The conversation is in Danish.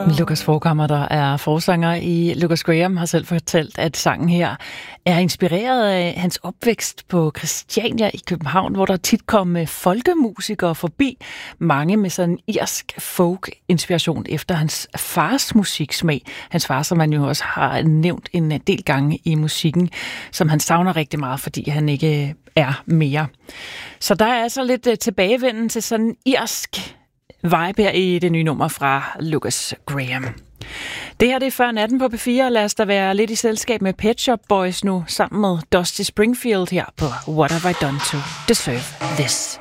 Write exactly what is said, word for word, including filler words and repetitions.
Lucas Forchhammer, der er forsanger i Lucas Graham, har selv fortalt, at sangen her er inspireret af hans opvækst på Christiania i København, hvor der tit kom folkemusikere forbi, mange med sådan irsk folk-inspiration efter hans fars musiksmag. Hans far, som man jo også har nævnt en del gange i musikken, som han savner rigtig meget, fordi han ikke er mere. Så der er altså lidt tilbagevenden til sådan irsk vibe her i det nye nummer fra Lucas Graham. Det her det er før natten på P fire. Lad os da være lidt i selskab med Pet Shop Boys nu, sammen med Dusty Springfield her på What Have I Done To Deserve This.